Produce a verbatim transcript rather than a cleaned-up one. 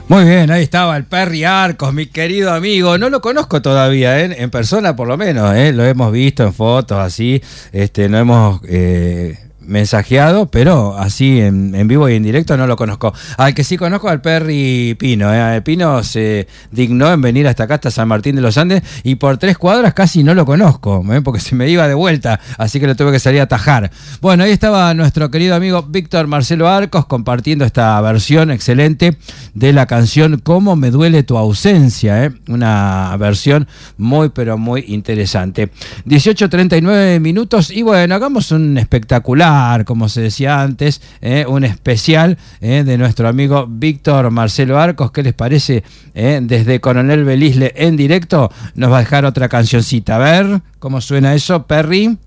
Muy bien, ahí estaba el Perry Arcos, mi querido amigo. No lo conozco todavía, ¿eh? En persona por lo menos, ¿eh? Lo hemos visto en fotos así, este, no hemos eh, mensajeado, pero así en, en vivo y en directo no lo conozco. Al que sí conozco al Perry Pino, ¿eh? El Pino se dignó en venir hasta acá, hasta San Martín de los Andes, y por tres cuadras casi no lo conozco, ¿eh? Porque se me iba de vuelta, así que lo tuve que salir a atajar. Bueno, ahí estaba nuestro querido amigo Víctor Marcelo Arcos compartiendo esta versión excelente de la canción Cómo me duele tu ausencia, ¿eh? Una versión muy pero muy interesante. dieciocho treinta y nueve minutos y bueno, hagamos un espectacular, como se decía antes, ¿eh? Un especial ¿eh? de nuestro amigo Víctor Marcelo Arcos. ¿Qué les parece? ¿Eh? Desde Coronel Belisle en directo nos va a dejar otra cancioncita. A ver cómo suena eso, Perry.